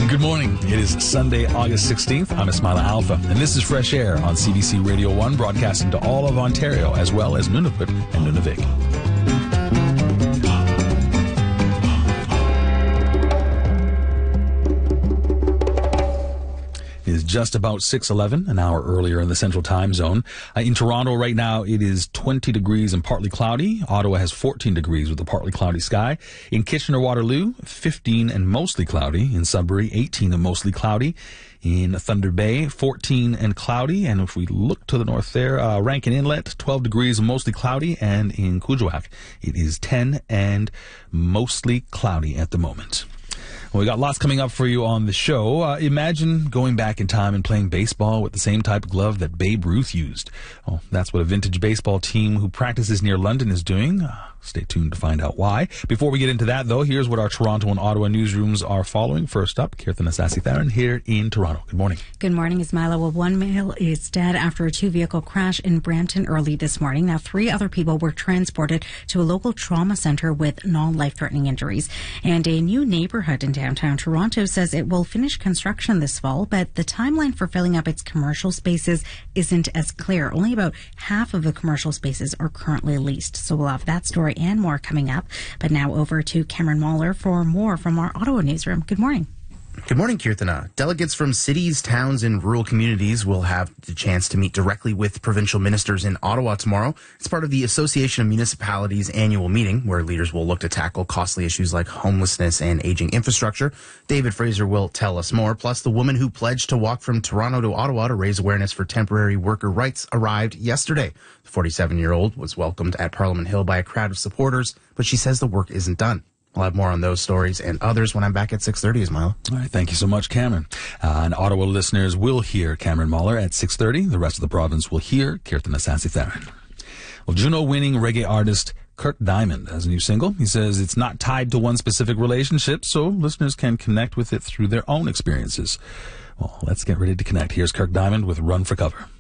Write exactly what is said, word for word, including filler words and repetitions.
Good morning. It is Sunday, August sixteenth. I'm Ismaila Alpha, and this is Fresh Air on C B C Radio one, broadcasting to all of Ontario, as well as Nunavut and Nunavik. It is just about six eleven, an hour earlier in the Central Time Zone. Uh, in Toronto right now, it is twenty degrees and partly cloudy. Ottawa has fourteen degrees with a partly cloudy sky. In Kitchener-Waterloo, fifteen and mostly cloudy. In Sudbury, eighteen and mostly cloudy. In Thunder Bay, fourteen and cloudy. And if we look to the north there, uh, Rankin Inlet, twelve degrees and mostly cloudy. And in Kuujjuaq, it is ten and mostly cloudy at the moment. Well, we got lots coming up for you on the show. Uh, imagine going back in time and playing baseball with the same type of glove that Babe Ruth used. Well, that's what a vintage baseball team who practices near London is doing. Uh, stay tuned to find out why. Before we get into that, though, here's what our Toronto and Ottawa newsrooms are following. First up, Kirtana Sasitharan here in Toronto. Good morning. Good morning, Ismaila. Well, one male is dead after a two-vehicle crash in Brampton early this morning. Now, three other people were transported to a local trauma center with non-life-threatening injuries. And a new neighborhood in downtown Toronto says it will finish construction this fall, but the timeline for filling up its commercial spaces isn't as clear. Only about half of the commercial spaces are currently leased. So we'll have that story and more coming up. But now over to Cameron Mahler for more from our Ottawa newsroom. Good morning. Good morning, Kirtana. Delegates from cities, towns, and rural communities will have the chance to meet directly with provincial ministers in Ottawa tomorrow. It's part of the Association of Municipalities annual meeting, where leaders will look to tackle costly issues like homelessness and aging infrastructure. David Fraser will tell us more. Plus, the woman who pledged to walk from Toronto to Ottawa to raise awareness for temporary worker rights arrived yesterday. The forty-seven-year-old was welcomed at Parliament Hill by a crowd of supporters, but she says the work isn't done. I'll have more on those stories and others when I'm back at six thirty, Ismaila. All right, thank you so much, Cameron. Uh, and Ottawa listeners will hear Cameron Mahler at six thirty. The rest of the province will hear Kirtana Sasitharan. Well, Juno-winning reggae artist Kirk Diamond has a new single. He says it's not tied to one specific relationship, so listeners can connect with it through their own experiences. Well, let's get ready to connect. Here's Kirk Diamond with Run for Cover.